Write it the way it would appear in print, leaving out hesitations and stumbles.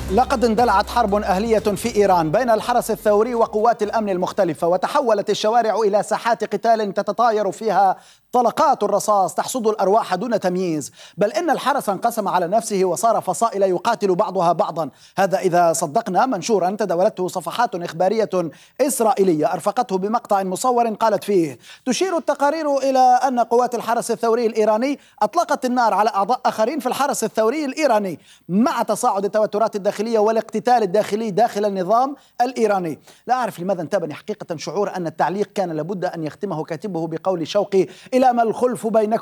لقد اندلعت حرب أهلية في إيران بين الحرس الثوري وقوات الأمن المختلفة، وتحولت الشوارع إلى ساحات قتال تتطاير فيها طلقات الرصاص تحصد الأرواح دون تمييز، بل إن الحرس انقسم على نفسه وصار فصائل يقاتل بعضها بعضا. هذا إذا صدقنا منشورا تداولته صفحات إخبارية إسرائيلية أرفقته بمقطع مصور قالت فيه: تشير التقارير إلى أن قوات الحرس الثوري الإيراني أطلقت النار على أعضاء آخرين في الحرس الثوري الإيراني، مع تصاعد التوترات الداخلية والاقتتال الداخلي داخل النظام الإيراني. لا أعرف لماذا انتابني حقيقة شعور أن التعليق كان لابد أن يختمه كاتبه بقول شوقي: إلى ما الخلف بينكم